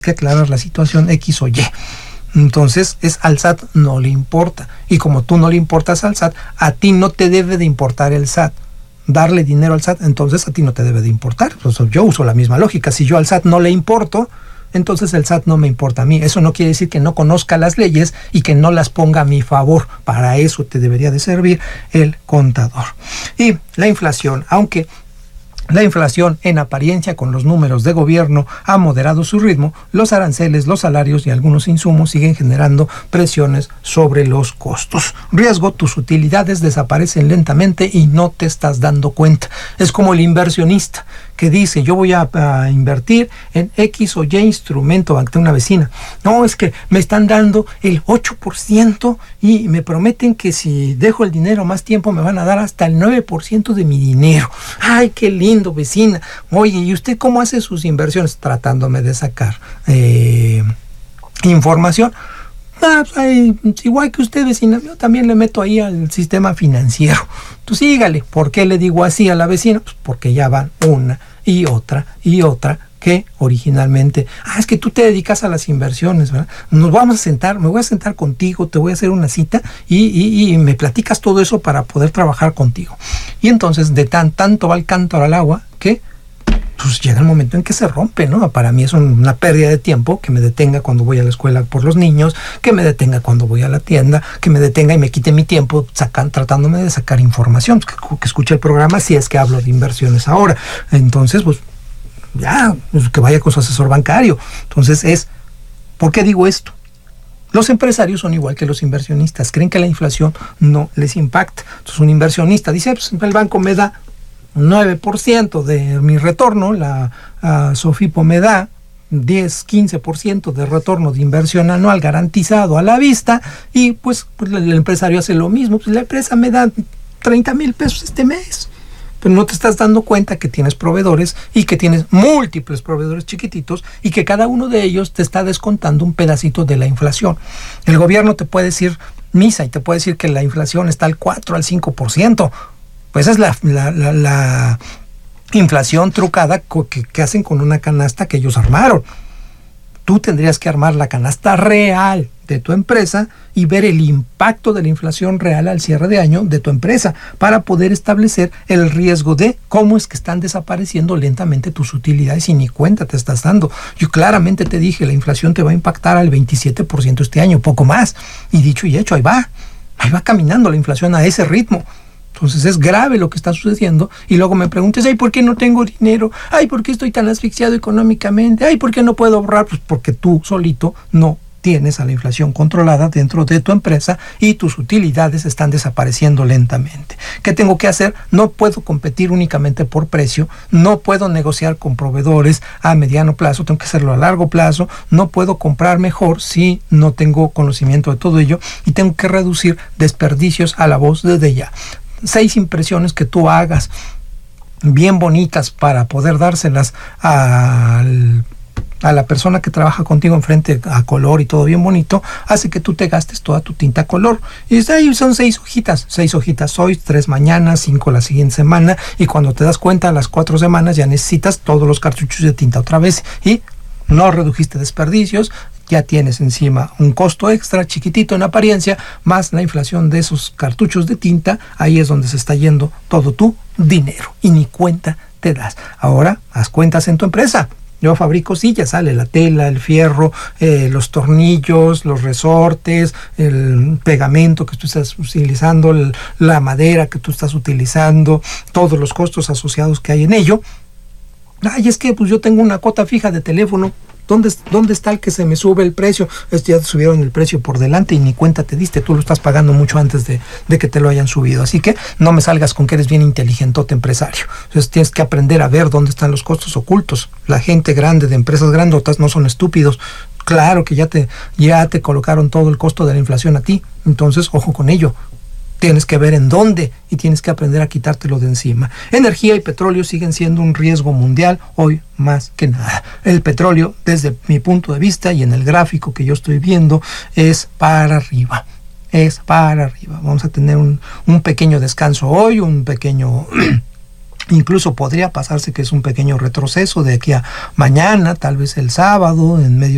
que aclarar la situación X o Y. Entonces, al SAT no le importa. Y como tú no le importas al SAT, a ti no te debe de importar el SAT. Darle dinero al SAT, entonces a ti no te debe de importar. Pues yo uso la misma lógica. Si yo al SAT no le importo, entonces el SAT no me importa a mí. Eso no quiere decir que no conozca las leyes y que no las ponga a mi favor. Para eso te debería de servir el contador. Y la inflación, aunque la inflación en apariencia con los números de gobierno ha moderado su ritmo, los aranceles, los salarios y algunos insumos siguen generando presiones sobre los costos. Riesgo, tus utilidades desaparecen lentamente y no te estás dando cuenta. Es como el inversionista que dice, yo voy a invertir en X o Y instrumento ante una vecina. No, es que me están dando el 8% y me prometen que si dejo el dinero más tiempo me van a dar hasta el 9% de mi dinero. ¡Ay, qué lindo, vecina! Oye, ¿y usted cómo hace sus inversiones? Tratándome de sacar información. Igual que usted, vecina, yo también le meto ahí al sistema financiero. Tú sígale. ¿Por qué le digo así a la vecina? Pues porque ya van una y otra que originalmente, es que tú te dedicas a las inversiones, ¿verdad? Nos vamos a sentar, me voy a sentar contigo, te voy a hacer una cita y me platicas todo eso para poder trabajar contigo. Y entonces de tanto va el cántaro al agua que pues llega el momento en que se rompe, ¿no? Para mí es una pérdida de tiempo que me detenga cuando voy a la escuela por los niños, que me detenga cuando voy a la tienda, que me detenga y me quite mi tiempo tratándome de sacar información, que escuche el programa si es que hablo de inversiones ahora. Entonces, pues ya, pues, que vaya con su asesor bancario. Entonces ¿por qué digo esto? Los empresarios son igual que los inversionistas, creen que la inflación no les impacta. Entonces un inversionista dice, pues el banco me da 9% de mi retorno, la Sofipo me da 10-15% de retorno de inversión anual garantizado a la vista, y pues el empresario hace lo mismo, pues la empresa me da 30,000 pesos este mes. Pero no te estás dando cuenta que tienes proveedores y que tienes múltiples proveedores chiquititos y que cada uno de ellos te está descontando un pedacito de la inflación. El gobierno te puede decir misa y te puede decir que la inflación está al 4 al 5%. Pues es la inflación trucada que hacen con una canasta que ellos armaron. Tú tendrías que armar la canasta real de tu empresa y ver el impacto de la inflación real al cierre de año de tu empresa para poder establecer el riesgo de cómo es que están desapareciendo lentamente tus utilidades y ni cuenta te estás dando. Yo claramente te dije, la inflación te va a impactar al 27% este año, poco más. Y dicho y hecho, ahí va caminando la inflación a ese ritmo. Entonces es grave lo que está sucediendo y luego me preguntas, ¿por qué no tengo dinero? ¿Por qué estoy tan asfixiado económicamente? ¿Por qué no puedo ahorrar? Pues porque tú solito no tienes a la inflación controlada dentro de tu empresa y tus utilidades están desapareciendo lentamente. ¿Qué tengo que hacer? No puedo competir únicamente por precio, no puedo negociar con proveedores a mediano plazo, tengo que hacerlo a largo plazo, no puedo comprar mejor si no tengo conocimiento de todo ello y tengo que reducir desperdicios a la voz desde ya. 6 impresiones que tú hagas bien bonitas para poder dárselas a la persona que trabaja contigo enfrente a color y todo bien bonito, hace que tú te gastes toda tu tinta color. Y ahí son 6 hojitas. 6 hojitas hoy, 3 mañana, 5 la siguiente semana, y cuando te das cuenta a las 4 semanas ya necesitas todos los cartuchos de tinta otra vez y no redujiste desperdicios. Ya tienes encima un costo extra chiquitito en apariencia, más la inflación de esos cartuchos de tinta. Ahí es donde se está yendo todo tu dinero y ni cuenta te das. Ahora haz cuentas en tu empresa. Yo fabrico sillas, sale la tela, el fierro, los tornillos, los resortes, el pegamento que tú estás utilizando, la madera que tú estás utilizando, todos los costos asociados que hay en ello. Es que pues yo tengo una cuota fija de teléfono. ¿Dónde está el que se me sube el precio? Ya te subieron el precio por delante y ni cuenta te diste. Tú lo estás pagando mucho antes de que te lo hayan subido. Así que no me salgas con que eres bien inteligentote empresario. Entonces tienes que aprender a ver dónde están los costos ocultos. La gente grande de empresas grandotas no son estúpidos. Claro que ya te colocaron todo el costo de la inflación a ti. Entonces, ojo con ello. Tienes que ver en dónde y tienes que aprender a quitártelo de encima. Energía y petróleo siguen siendo un riesgo mundial hoy más que nada. El petróleo, desde mi punto de vista y en el gráfico que yo estoy viendo, es para arriba. Vamos a tener un pequeño descanso hoy, un pequeño... Incluso podría pasarse que es un pequeño retroceso de aquí a mañana, tal vez el sábado, en medio